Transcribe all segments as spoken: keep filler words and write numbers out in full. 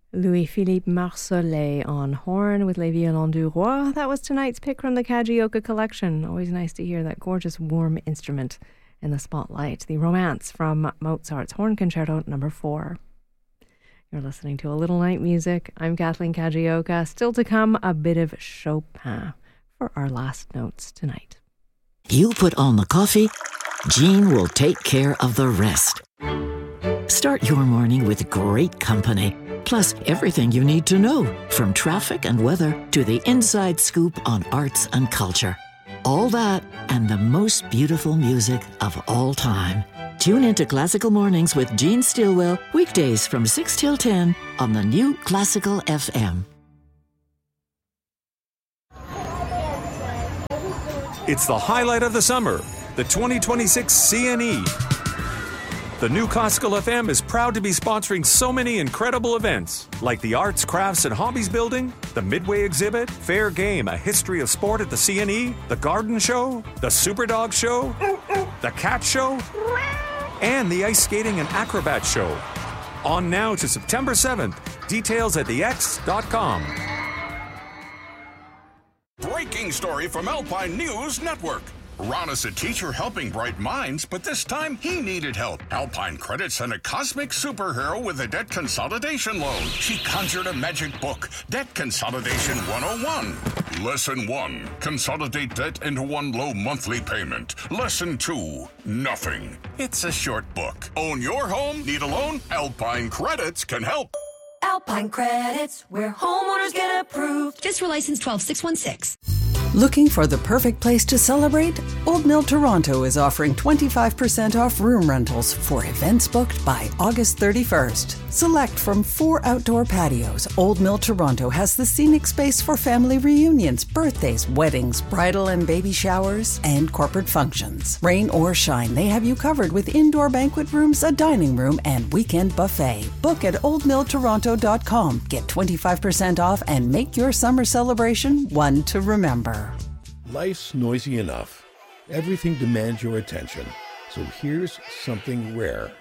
Louis-Philippe Marsollet on horn with Les Violons du Roi. That was tonight's pick from the Kajioka collection. Always nice to hear that gorgeous warm instrument in the spotlight. The Romance from Mozart's Horn Concerto number four. You're listening to A Little Night Music. I'm Kathleen Kajioka. Still to come, a bit of Chopin for our last notes tonight. You put on the coffee, Jean will take care of the rest. Start your morning with great company, plus everything you need to know, from traffic and weather to the inside scoop on arts and culture. All that and the most beautiful music of all time. Tune into Classical Mornings with Jean Stilwell, weekdays from six till ten on the new Classical F M. It's the highlight of the summer, the twenty twenty-six C N E. The new Classical F M is proud to be sponsoring so many incredible events, like the Arts, Crafts, and Hobbies Building, the Midway Exhibit, Fair Game, a history of sport at the C N E, the Garden Show, the Superdog Show, the Cat Show, and the Ice Skating and Acrobat Show. On now to September seventh. Details at the x dot com. Breaking story from Alpine News Network. Ron is a teacher helping bright minds, but this time he needed help. Alpine Credit sent a cosmic superhero with a debt consolidation loan. She conjured a magic book, Debt Consolidation one oh one. Lesson one, consolidate debt into one low monthly payment. Lesson two, nothing. It's a short book. Own your home? Need a loan? Alpine Credits can help. Alpine Credits, where homeowners get approved. Just for license twelve six one six. Looking for the perfect place to celebrate? Old Mill Toronto is offering twenty-five percent off room rentals for events booked by August thirty-first. Select from four outdoor patios, Old Mill Toronto has the scenic space for family reunions, birthdays, weddings, bridal and baby showers, and corporate functions. Rain or shine, they have you covered with indoor banquet rooms, a dining room, and weekend buffet. Book at old mill toronto dot com. Get twenty-five percent off and make your summer celebration one to remember. Life's noisy enough. Everything demands your attention. So here's something rare.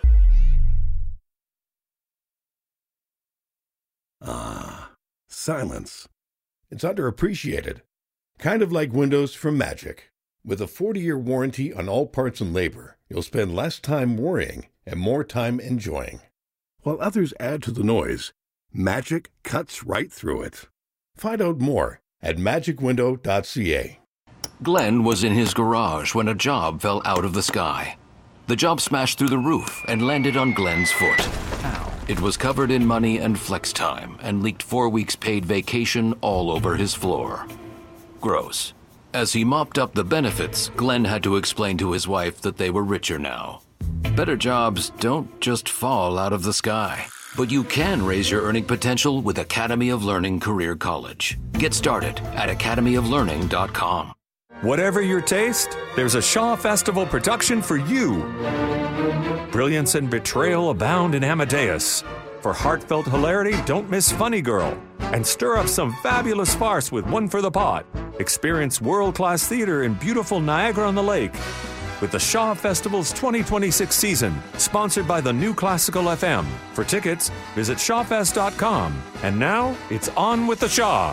Ah, silence. It's underappreciated. Kind of like windows from Magic. With a forty-year warranty on all parts and labor, you'll spend less time worrying and more time enjoying. While others add to the noise, Magic cuts right through it. Find out more at magic window dot c a. Glenn was in his garage when a job fell out of the sky. The job smashed through the roof and landed on Glenn's foot. Ow. It was covered in money and flex time and leaked four weeks paid vacation all over his floor. Gross. As he mopped up the benefits, Glenn had to explain to his wife that they were richer now. Better jobs don't just fall out of the sky. But you can raise your earning potential with Academy of Learning Career College. Get started at academy of learning dot com. Whatever your taste, there's a Shaw Festival production for you. Brilliance and betrayal abound in Amadeus. For heartfelt hilarity, don't miss Funny Girl. And stir up some fabulous farce with One for the Pot. Experience world-class theater in beautiful Niagara-on-the-Lake. With the Shaw Festival's twenty twenty-six season, sponsored by the new Classical F M. For tickets, visit shawfest dot com. And now, it's on with the Shaw.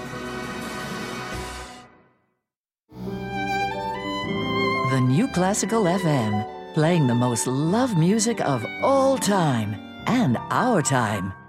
The new Classical F M, playing the most loved music of all time and our time.